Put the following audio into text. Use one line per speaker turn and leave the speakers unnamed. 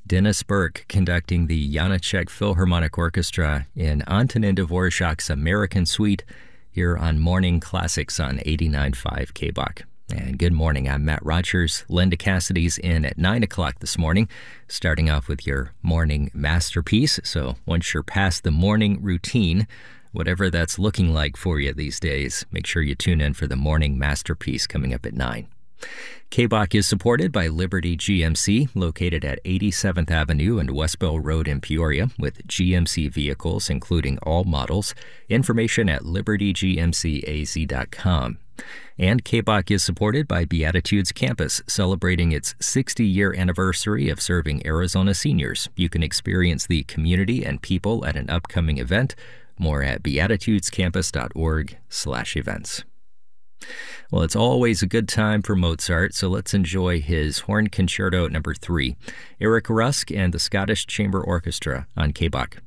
Dennis Burke conducting the Janacek Philharmonic Orchestra in Antonin Dvorak's American Suite here on Morning Classics on 89.5 KBOK. And good morning, I'm Matt Rogers. Linda Cassidy's in at 9 o'clock this morning, starting off with your morning masterpiece. So once you're past the morning routine, whatever that's looking like for you these days, make sure you tune in for the morning masterpiece coming up at 9. KBOK is supported by Liberty GMC, located at 87th Avenue and Westbell Road in Peoria, with GMC vehicles including all models. Information at libertygmcaz.com. And KBOK is supported by Beatitudes Campus, celebrating its 60-year anniversary of serving Arizona seniors. You can experience the community and people at an upcoming event. More at beatitudescampus.org/events. Well, it's always a good time for Mozart, so let's enjoy his Horn Concerto No. 3, Eric Rusk and the Scottish Chamber Orchestra on KBOK.